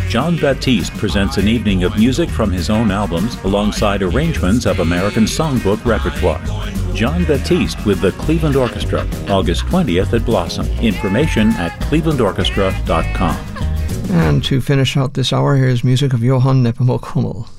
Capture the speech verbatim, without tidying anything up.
Jon Batiste presents an evening of music from his own albums alongside arrangements of American songbook repertoire. Jon Batiste with the Cleveland Orchestra, August twentieth at Blossom. Information at cleveland orchestra dot com. And to finish out this hour, here's music of Johann Nepomuk Hummel.